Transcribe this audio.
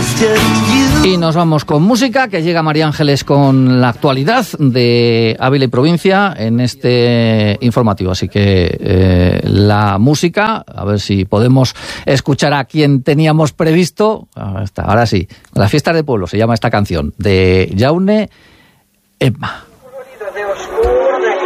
Y nos vamos con música, que llega María Ángeles con la actualidad de Ávila y provincia en este informativo. Así que la música, a ver si podemos escuchar a quien teníamos previsto. Ahora sí, las fiestas de pueblo se llama esta canción, de Jaume Emma. De oscuro